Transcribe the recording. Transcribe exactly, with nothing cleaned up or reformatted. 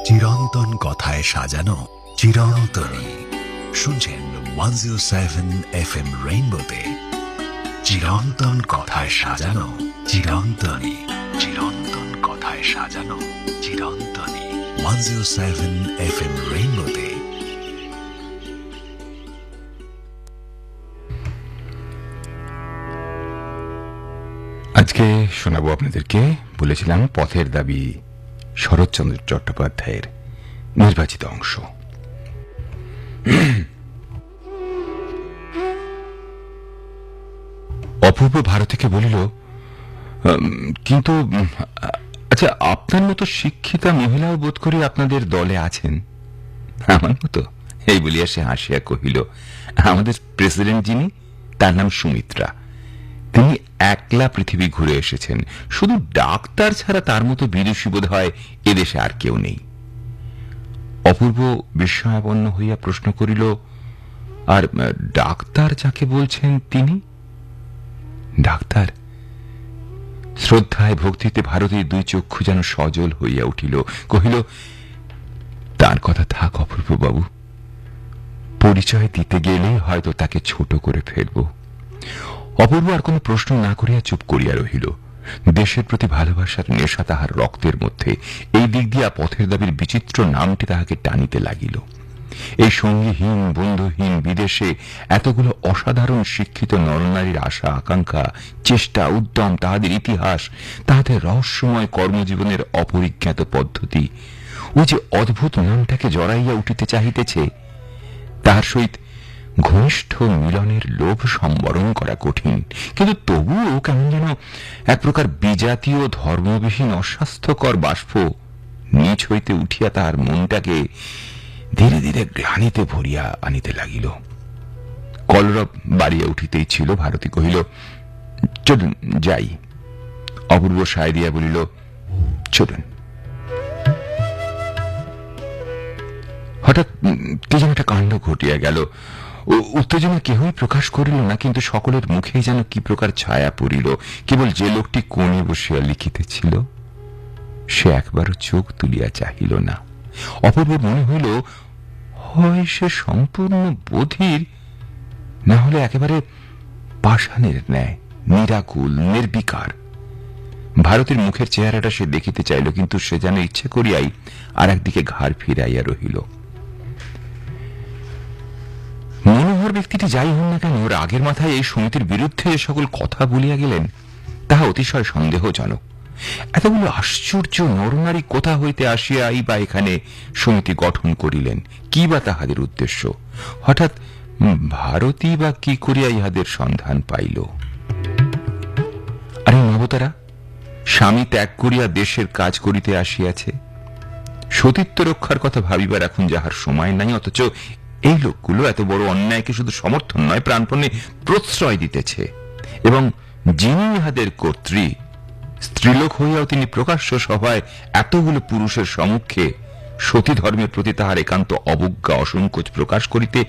চিরন্তন কথায় সাজানো চিরন্তনী। শুনছেন one zero seven F M রেইনবোতে চিরন্তন কথায় সাজানো চিরন্তনী। চিরন্তন কথায় সাজানো চিরন্তনী। One zero seven F M রেইনবোতে। আজকে শোনাবো আপনাদেরকে, বলেছিলাম পথের দাবি শরৎচন্দ্র চট্টোপাধ্যায়ের নির্বাচিত অংশ। অপূর্ব ভারতীকে বলিল, কিন্তু আচ্ছা, আপনার মতো শিক্ষিতা মহিলাও বোধ করি আপনাদের দলে আছেন। আমার মতো? এই বলিয়া সে হাসিয়া কহিল, আমাদের প্রেসিডেন্ট যিনি, তার নাম সুমিত্রা। তিনি একলা পৃথিবী ঘুরে এসেছেন। শুধু ডাক্তার ছাড়া তার মতো বিদুষী বোধ হয় এদেশে আর কেউ নেই। অপূর্ব বিস্ময়াপন্ন হইয়া প্রশ্ন করিল, আর ডাক্তার যাকে বলছেন তিনি? ডাক্তার? শ্রদ্ধায় ভক্তিতে ভারতীর দুই চক্ষু যেন সজল হইয়া উঠিল। কহিল, তার কথা থাক অপূর্ব বাবু, পরিচয় দিতে গেলেই হয়তো তাকে ছোট করে ফেলব। অপূর্ব আর কোন প্রশ্ন না করিয়া চুপ করিয়া রহিল। দেশের প্রতি ভালোবাসার নেশা তাহার রক্তের মধ্যে। এই দিক দিয়া পথের দাবির বিচিত্র নামটি তাহাকে টানিতে লাগিল। এই সঙ্গীহীন বন্ধুহীন বিদেশে এতগুলো অসাধারণ শিক্ষিত নরনারীর আশা আকাঙ্ক্ষা, চেষ্টা উদ্যম, তাহাদের ইতিহাস, তাহাদের রহস্যময় কর্মজীবনের অপরিজ্ঞাত পদ্ধতি, ওই যে অদ্ভুত নামটাকে জড়াইয়া উঠিতে চাহিতেছে, তাহার সহিত ঘনিষ্ঠ মিলনের লোভ সম্বরণ করা কঠিন। কিন্তু তবুও কেমন যেন এক প্রকার বিজাতীয় ধর্মবিহীন অস্বাস্থ্যকর বাষ্প নিচ হইতে উঠিয়া তাহার মনটাকে ধীরে ধীরে গ্লানিতে ভরিয়া আনিতে লাগিল। কলরব বাড়িয়া উঠিতেই ছিল। ভারতী কহিল, চলুন যাই। অপূর্ব সায় দিয়া বলিল, চলুন। হঠাৎ কি যেন একটা কাণ্ড ঘটিয়া গেল। উত্তেজনা কেহই প্রকাশ করিল না, কিন্তু সকলের মুখেই যেন কি প্রকার ছায়া পড়িল। কেবল যে লোকটি কোণে বসিয়া লিখিতেছিল সে একবারও চোখ তুলিয়া চাহিল না। অপূর্ব মনে হইল, হয় সে সম্পূর্ণ বধির, না হলে একেবারে পাষাণের ন্যায় নিরাকুল নির্বিকার। ভারতের মুখের চেহারাটা সে দেখিতে চাইল, কিন্তু সে যেন ইচ্ছে করিয়াই আর একদিকে ঘাড় ফিরাইয়া রহিল। মনোহর ব্যক্তিটি যাই হন না কেন, রাগের মাথায় এই সমিতির বিরুদ্ধে যে সকল কথা বলিয়া গেলেন তাহা অতিশয় সন্দেহজনক। এতগুলো আশ্চর্য নরনারী কোথা হইতে আসিয়াই বা এখানে সমিতি গঠন করিলেন? কি বা তাহাদের উদ্দেশ্য? হঠাৎ ভারতী বা কি করিয়া ইহাদের সন্ধান পাইল? আরে নবতারা, স্বামী ত্যাগ করিয়া দেশের কাজ করিতে আসিয়াছে। সতীত্ব রক্ষার কথা ভাবিবার এখন যাহার সময় নাই, অথচ এই লোকগুলো এত বড় অন্যায়কে শুধু সমর্থন নয়, প্রাণপণে প্রশ্রয় দিতেছে। এবং যিনি ইহাদের কর্ত্রী, স্ত্রীলোক হইয়াও তিনি প্রকাশ্য সভায় এতগুলো পুরুষের সম্মুখে সতী ধর্মের প্রতি তাহার একান্ত অবজ্ঞা অসংকোচ প্রকাশ করিতে